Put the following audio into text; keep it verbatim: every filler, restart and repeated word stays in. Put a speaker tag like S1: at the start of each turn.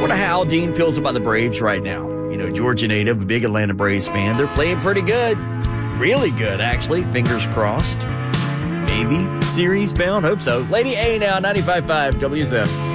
S1: wonder how Dean feels about the Braves right now. You know, Georgia native, a big Atlanta Braves fan. They're playing pretty good. Really good, actually. Fingers crossed. Maybe series bound. Hope so. Lady A now, ninety-five point five W S F.